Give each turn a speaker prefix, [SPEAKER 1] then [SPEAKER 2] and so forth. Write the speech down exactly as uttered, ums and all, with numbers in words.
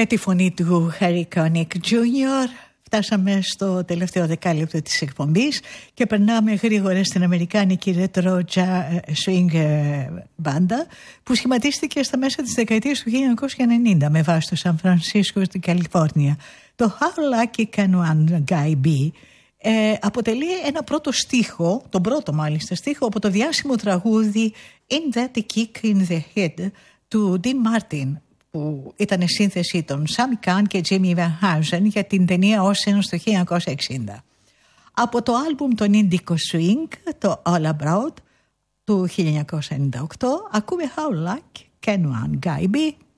[SPEAKER 1] Με τη φωνή του Harry Connick τζούνιορ φτάσαμε στο τελευταίο δεκάλεπτο της εκπομπής και περνάμε γρήγορα στην αμερικάνικη retro swing μπάντα που σχηματίστηκε στα μέσα της δεκαετίας του χίλια εννιακόσια ενενήντα με βάση το Σαν Φρανσίσκο στην Καλιφόρνια. Το How Lucky Can One Guy Be ε, αποτελεί ένα πρώτο στίχο, τον πρώτο μάλιστα στίχο από το διάσημο τραγούδι In That Kick in the Head του Dean Martin, που ήταν σύνθεση των Sammy Cahn και Jimmy Van Heusen για την ταινία Ocean στο χίλια εννιακόσια εξήντα. Από το άλμπουμ των Indigo Swing, το All Abroad του χίλια εννιακόσια ενενήντα οκτώ, ακούμε How Lucky Can One Guy Be.